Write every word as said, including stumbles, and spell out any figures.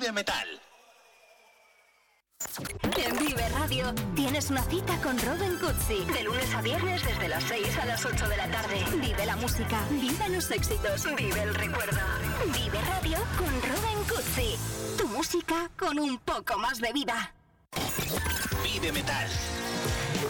Vive Metal. En Vive Radio tienes una cita con Robin Cutsi. De lunes a viernes desde las seis a las ocho de la tarde. Vive la música, vive los éxitos, vive el recuerdo. Vive Radio con Robin Cutsi. Tu música con un poco más de vida. Vive Metal.